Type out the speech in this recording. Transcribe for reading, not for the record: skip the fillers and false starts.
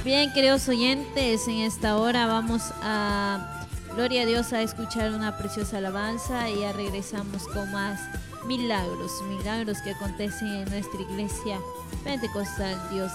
Bien, queridos oyentes, en esta hora vamos a, gloria a Dios, a escuchar una preciosa alabanza y ya regresamos con más milagros que acontecen en nuestra iglesia pentecostal Dios